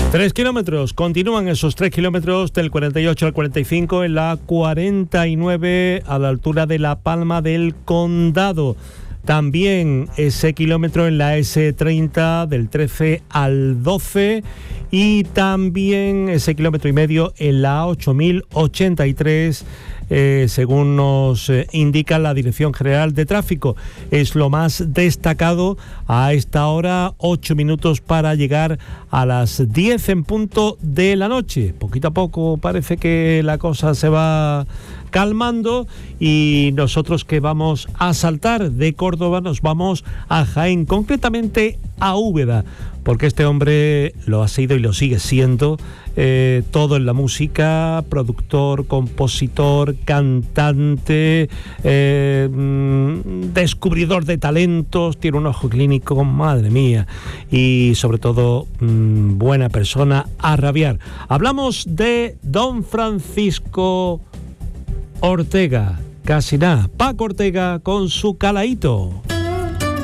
3 kilómetros, continúan esos 3 kilómetros del 48 al 45 en la 49 a la altura de La Palma del Condado. También ese kilómetro en la S30 del 13 al 12 y también ese kilómetro y medio en la 8083, según nos indica la Dirección General de Tráfico. Es lo más destacado a esta hora, 8 minutos para llegar a las 10 en punto de la noche. Poquito a poco parece que la cosa se va calmando y nosotros que vamos a saltar de Córdoba nos vamos a Jaén, concretamente a Úbeda, porque este hombre lo ha sido y lo sigue siendo todo en la música: productor, compositor, cantante, descubridor de talentos, tiene un ojo clínico, madre mía, y sobre todo buena persona a rabiar. Hablamos de don Francisco Ortega, casi nada, Paco Ortega con su calaíto.